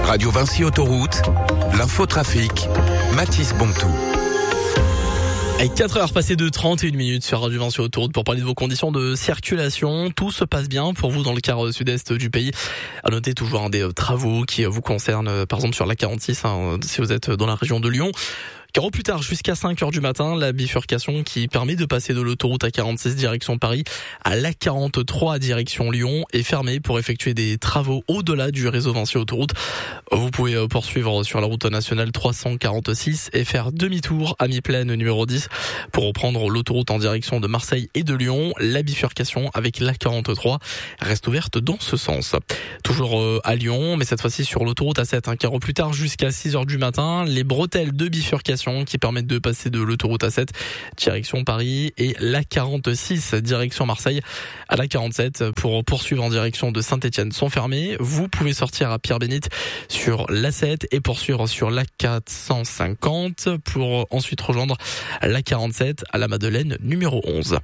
Radio Vinci Autoroute, l'infotrafic, Mathis Bontou. Avec 4 heures passées de 31 minutes sur Radio Vinci Autoroute pour parler de vos conditions de circulation. Tout se passe bien pour vous dans le quart sud-est du pays. À noter toujours des travaux qui vous concernent, par exemple sur la 46, si vous êtes dans la région de Lyon. Car au plus tard, jusqu'à 5 heures du matin, la bifurcation qui permet de passer de l'autoroute A46 direction Paris à l'A43 direction Lyon est fermée pour effectuer des travaux au-delà du réseau Vinci Autoroute. Vous pouvez poursuivre sur la route nationale 346 et faire demi-tour à mi-plaine numéro 10 pour reprendre l'autoroute en direction de Marseille et de Lyon. La bifurcation avec l'A43 reste ouverte dans ce sens. Toujours à Lyon, mais cette fois-ci sur l'autoroute A7, car au plus tard jusqu'à 6 heures du matin, les bretelles de bifurcation qui permettent de passer de l'autoroute A7 direction Paris et l'A46 direction Marseille à l'A47 pour poursuivre en direction de Saint-Etienne sont fermées. Vous pouvez sortir à Pierre-Bénite sur l'A7 et poursuivre sur l'A450 pour ensuite rejoindre l'A47 à la Madeleine numéro 11.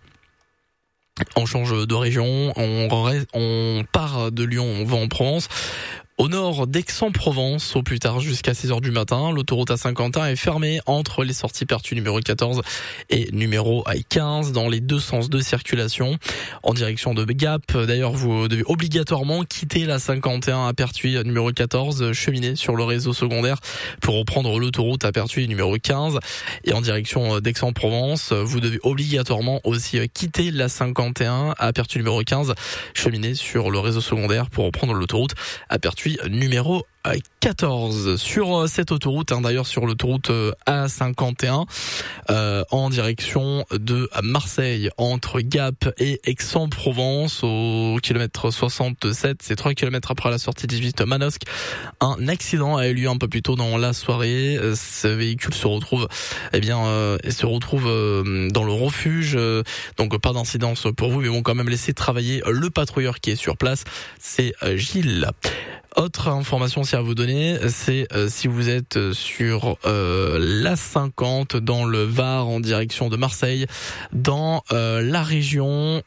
On change de région, on part de Lyon, on va en Provence. Au nord d'Aix-en-Provence, au plus tard jusqu'à 6 heures du matin, l'autoroute A51 est fermée entre les sorties Pertuis numéro 14 et numéro 15 dans les deux sens de circulation en direction de Gap. D'ailleurs, vous devez obligatoirement quitter la 51 à Pertuis numéro 14, cheminer sur le réseau secondaire pour reprendre l'autoroute à Pertuis numéro 15 et en direction d'Aix-en-Provence, vous devez obligatoirement aussi quitter la 51 à Pertuis numéro 15, cheminer sur le réseau secondaire pour reprendre l'autoroute à Pertuis numéro 14. Sur cette autoroute, d'ailleurs sur l'autoroute A51 en direction de Marseille entre Gap et Aix-en-Provence au kilomètre 67, c'est 3 km après la sortie 18 Manosque. Un accident a eu lieu un peu plus tôt dans la soirée. Ce véhicule se retrouve dans le refuge. Donc pas d'incidence pour vous, mais vont quand même laisser travailler le patrouilleur qui est sur place. C'est Gilles. Autre information aussi à vous donner, c'est si vous êtes sur l'A50 dans le Var en direction de Marseille, dans la région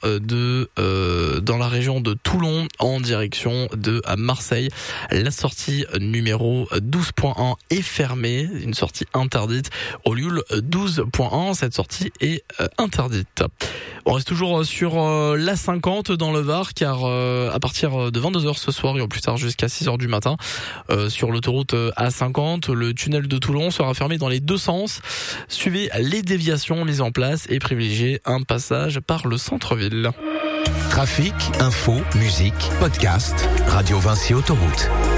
de Toulon en direction de Marseille, la sortie numéro 12.1 est fermée, une sortie interdite. Au lieu 12.1, cette sortie est interdite. On reste toujours sur l'A50 dans le Var, car à partir de 22h ce soir et au plus tard jusqu'à 6h du matin, sur l'autoroute A50, le tunnel de Toulon sera fermé dans les deux sens. Suivez les déviations mises en place et privilégiez un passage par le centre-ville. Trafic, info, musique, podcast, Radio Vinci Autoroute.